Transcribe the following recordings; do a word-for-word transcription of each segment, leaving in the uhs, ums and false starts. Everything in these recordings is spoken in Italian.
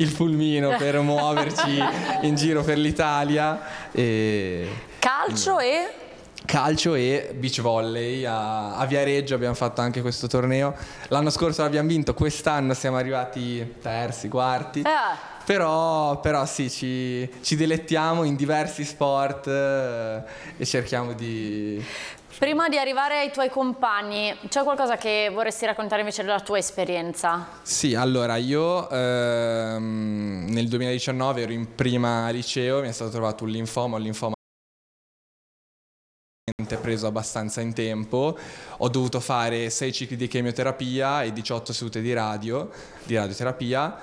il pulmino per muoverci in giro per l'Italia. E... Calcio e... Calcio e beach volley a, a Viareggio abbiamo fatto anche questo torneo. L'anno scorso l'abbiamo vinto, quest'anno siamo arrivati terzi, quarti. Ah. Però, però sì, ci, ci dilettiamo in diversi sport eh, e cerchiamo di... Prima di arrivare ai tuoi compagni, c'è qualcosa che vorresti raccontare invece della tua esperienza? Sì, allora io ehm, nel duemiladiciannove ero in prima liceo, mi è stato trovato un linfoma, un linfoma preso abbastanza in tempo, ho dovuto fare sei cicli di chemioterapia e diciotto sedute di radio, di radioterapia.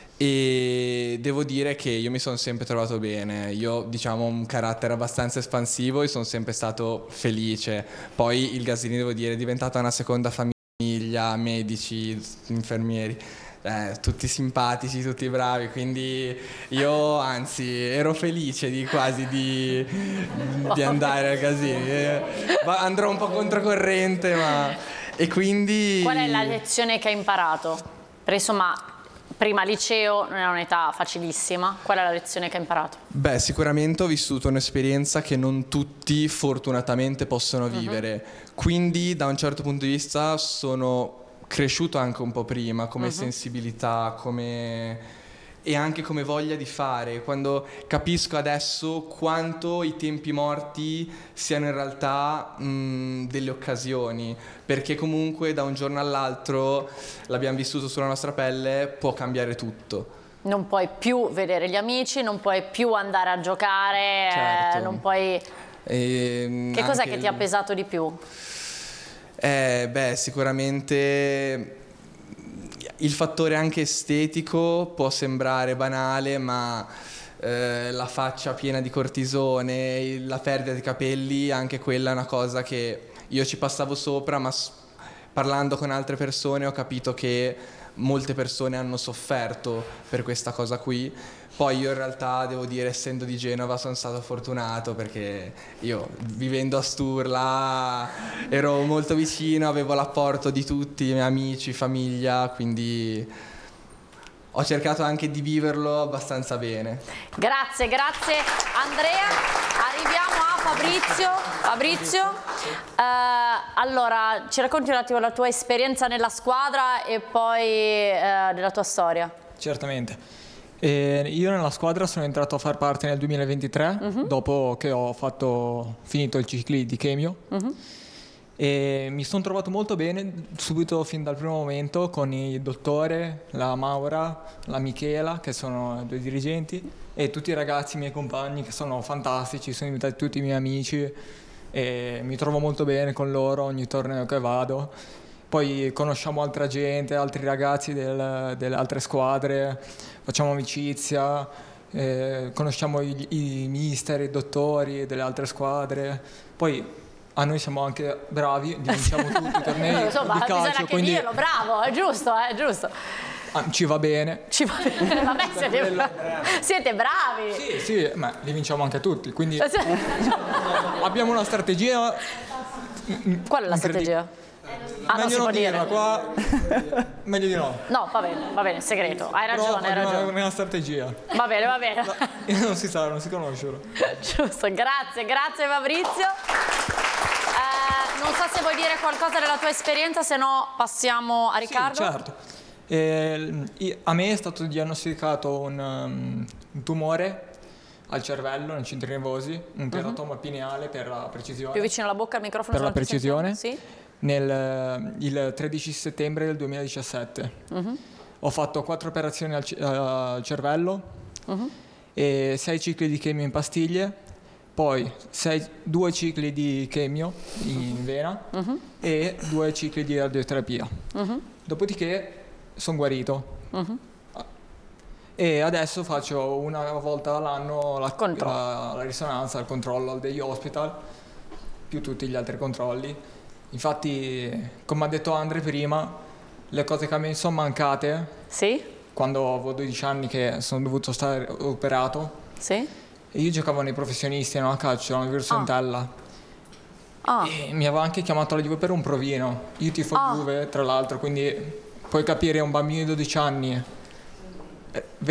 E devo dire che io mi sono sempre trovato bene, io diciamo ho un carattere abbastanza espansivo e sono sempre stato felice. Poi il Gasini, devo dire, è diventata una seconda famiglia, medici, infermieri, eh, tutti simpatici, tutti bravi, quindi io anzi ero felice di quasi di, di andare al Gasini. Eh, andrò un po' controcorrente, ma... E quindi... Qual è la lezione che hai imparato? Perché insomma... Prima liceo non è un'età facilissima, qual è la lezione che hai imparato? Beh, sicuramente ho vissuto un'esperienza che non tutti fortunatamente possono vivere, uh-huh. Quindi da un certo punto di vista sono cresciuto anche un po' prima come uh-huh. sensibilità, come... e anche come voglia di fare, quando capisco adesso quanto i tempi morti siano in realtà mh, delle occasioni, perché comunque da un giorno all'altro, l'abbiamo vissuto sulla nostra pelle, può cambiare tutto. Non puoi più vedere gli amici, non puoi più andare a giocare, certo. eh, non puoi... E che cos'è anche... che ti ha pesato di più? Eh, beh, sicuramente... il fattore anche estetico può sembrare banale, ma eh, la faccia piena di cortisone, la perdita di capelli, anche quella è una cosa che io ci passavo sopra, ma s- parlando con altre persone ho capito che molte persone hanno sofferto per questa cosa qui. Poi io in realtà devo dire, essendo di Genova, sono stato fortunato perché io vivendo a Sturla ero molto vicino, avevo l'apporto di tutti i miei amici, famiglia, quindi ho cercato anche di viverlo abbastanza bene. Grazie, grazie Andrea. Arriviamo a Fabrizio. Fabrizio, eh, allora ci racconti un attimo la tua esperienza nella squadra e poi eh, della tua storia. Certamente. E io nella squadra sono entrato a far parte nel duemilaventitré, uh-huh. dopo che ho fatto, finito il ciclo di chemio, uh-huh. e mi sono trovato molto bene subito fin dal primo momento con il dottore, la Maura, la Michela, che sono due dirigenti, e tutti i ragazzi, i miei compagni, che sono fantastici, sono diventati tutti i miei amici e mi trovo molto bene con loro ogni torneo che vado. Poi conosciamo altra gente, altri ragazzi del, delle altre squadre, facciamo amicizia, eh, conosciamo i, i mister, i dottori delle altre squadre. Poi a noi siamo anche bravi, vinciamo tutti i tornei insomma, di calcio. Bisogna anche quindi dirlo, bravo, è giusto, è giusto. Ah, ci va bene. Ci va bene, vabbè, siete, bra- siete bravi. Sì, sì, ma li vinciamo anche tutti, quindi abbiamo una strategia. Qual è la strategia? Ah, meglio non, non si può dirla dire. qua, meglio di no. No, va bene, va bene, segreto, hai Però ragione, hai ragione. È una strategia. Va bene, va bene. No, non si sa, non si conoscono. Giusto, grazie, grazie Fabrizio. Eh, non so se vuoi dire qualcosa della tua esperienza, se no passiamo a Riccardo. Sì, certo. Eh, a me è stato diagnosticato un, um, un tumore al cervello, nel centri nervosi, un teratoma uh-huh. pineale per la precisione. Più vicino alla bocca al microfono. Per la precisione. Sì. Nel, il tredici settembre del duemiladiciassette. Uh-huh. Ho fatto quattro operazioni al, al cervello, uh-huh. e sei cicli di chemio in pastiglie, poi sei, due cicli di chemio in vena uh-huh. e due cicli di radioterapia. Uh-huh. Dopodiché sono guarito. Uh-huh. E adesso faccio una volta all'anno la, la, la risonanza, il controllo degli hospital, più tutti gli altri controlli. Infatti, come ha detto Andre prima, le cose che mi sono mancate, sì? Quando avevo dodici anni che sono dovuto stare operato, sì? E io giocavo nei professionisti, no, a calcio, alla Virtus Entella. Ah. E mi aveva anche chiamato la Juve per un provino. Io tifo ah. Juve, tra l'altro, quindi puoi capire un bambino di dodici anni